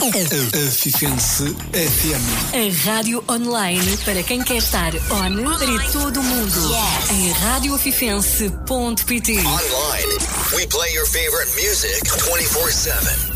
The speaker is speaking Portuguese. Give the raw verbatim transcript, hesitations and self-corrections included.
Afifense F M. A rádio online para quem quer estar on para todo o mundo. Yes. Em rádio afifense ponto pt. Online, we play your favorite music twenty-four seven.